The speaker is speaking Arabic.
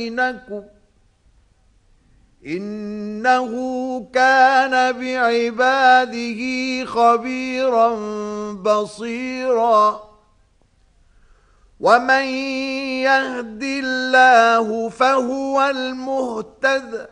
بينكم إنه كان بعباده خبيرا بصيرا ومن يهد الله فهو المهتد